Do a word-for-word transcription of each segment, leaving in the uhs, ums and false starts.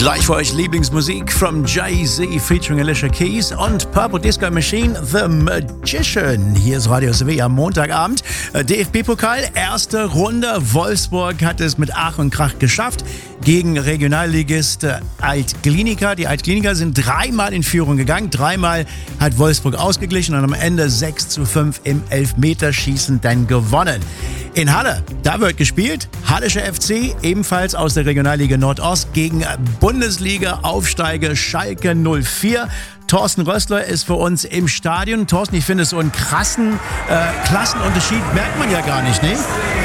Gleich für euch Lieblingsmusik from Jay-Z featuring Alicia Keys und Purple Disco Machine, The Magician. Hier ist Radio S W am Montagabend. D F B-Pokal, erste Runde. Wolfsburg hat es mit Ach und Krach geschafft gegen Regionalligist Alt-Klinika. Die Alt-Kliniker sind dreimal in Führung gegangen. Dreimal hat Wolfsburg ausgeglichen und am Ende sechs zu fünf im Elfmeterschießen dann gewonnen. In Halle, da wird gespielt. Hallischer F C, ebenfalls aus der Regionalliga Nordost, gegen Bundesliga-Aufsteiger Schalke null vier. Thorsten Rössler ist für uns im Stadion. Thorsten, ich finde, so einen krassen äh, Klassenunterschied merkt man ja gar nicht, ne?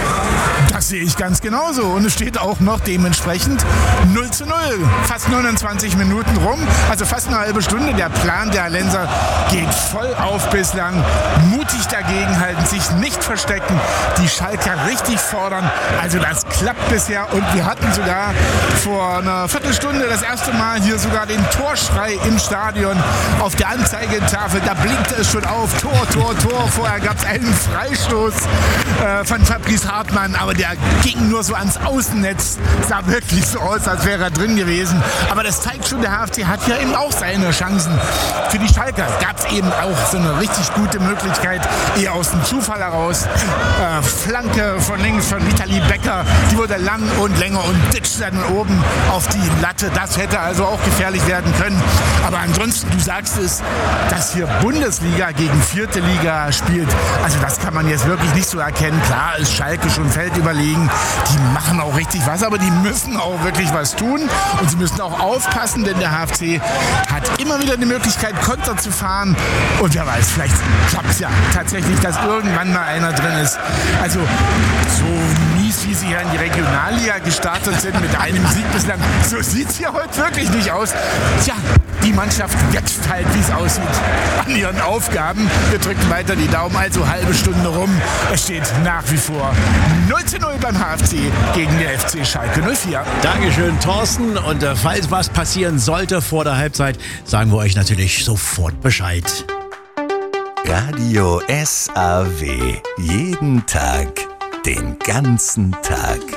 Das sehe ich ganz genauso. Und es steht auch noch dementsprechend null zu null. Fast neunundzwanzig Minuten rum, also fast eine halbe Stunde. Der Plan der Hallenser geht voll auf bislang. Mutig dagegen halten, sich nicht verstecken. Die Schalker richtig fordern. Also das klappt bisher. Und wir hatten sogar vor einer Viertelstunde das erste Mal hier sogar den Torschrei im Stadion auf der Anzeigetafel. Da blinkte es schon auf. Tor, Tor, Tor. Vorher gab es einen Freistoß äh, von Fabrice Hartmann. Aber der ging nur so ans Außennetz. Sah wirklich so aus, als wäre er drin gewesen. Aber das zeigt schon, der H F C hat ja eben auch seine Chancen. Für die Schalker gab es eben auch so eine richtig gute Möglichkeit, eher aus dem Zufall heraus. Äh, Flanke von links von Vitali Becker, die wurde lang und länger und ditcht dann oben auf die Latte. Das hätte also auch gefährlich werden können. Aber ansonsten, du sagst es, dass hier Bundesliga gegen vierte Liga spielt, also das kann man jetzt wirklich nicht so erkennen. Klar ist Schalke schon Feld überlegen. Die machen auch richtig was, aber die müssen auch wirklich was tun und sie müssen auch aufpassen, denn der H F C hat immer wieder die Möglichkeit, Konter zu fahren und wer weiß, vielleicht klappt es ja tatsächlich, dass irgendwann mal einer drin ist. Also so mies, wie sie hier in die Regionalliga gestartet sind mit einem Sieg bislang, so sieht es hier heute wirklich nicht aus. Tja, die Mannschaft wächst halt, wie es aussieht, an ihren Aufgaben. Wir drücken weiter die Daumen, also halbe Stunde rum. Es steht nach wie vor null zu null beim H F C gegen den F C Schalke null vier. Dankeschön, Thorsten. Und äh, falls was passieren sollte vor der Halbzeit, sagen wir euch natürlich sofort Bescheid. Radio S A W. Jeden Tag, den ganzen Tag.